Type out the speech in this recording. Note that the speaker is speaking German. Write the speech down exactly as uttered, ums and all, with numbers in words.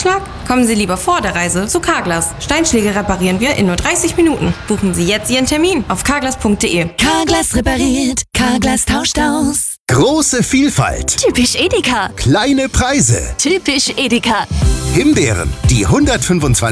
Ratschlag? Kommen Sie lieber vor der Reise zu Carglass. Steinschläge reparieren wir in nur dreißig Minuten. Buchen Sie jetzt Ihren Termin auf carglass punkt de. Carglass repariert, Carglass tauscht aus. Große Vielfalt. Typisch Edeka. Kleine Preise. Typisch Edeka. Himbeeren, die hundertfünfundzwanzig